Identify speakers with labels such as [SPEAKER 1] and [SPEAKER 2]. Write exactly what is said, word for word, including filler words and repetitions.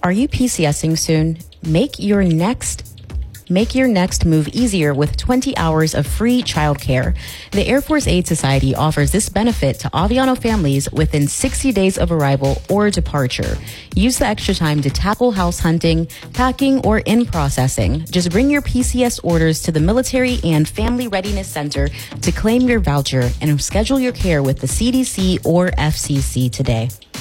[SPEAKER 1] Are you PCSing soon? Make your next Make your next move easier with twenty hours of free childcare. The Air Force Aid Society offers this benefit to Aviano families within sixty days of arrival or departure. Use the extra time to tackle house hunting, packing, or in processing. Just bring your P C S orders to the Military and Family Readiness Center to claim your voucher and schedule your care with the C D C or F C C today.